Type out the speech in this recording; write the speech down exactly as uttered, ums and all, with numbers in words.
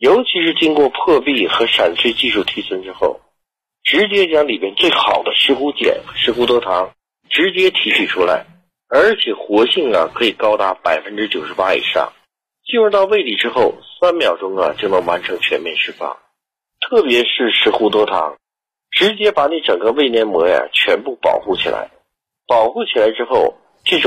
尤其是经过破壁和闪萃技术提升之后，直接将里边最好的石斛碱和石斛多糖直接提取出来，而且活性啊可以高达 百分之九十八 以上。进入到胃里之后，三秒钟啊就能完成全面释放。特别是石斛多糖，直接把你整个胃黏膜呀全部保护起来。保护起来之后，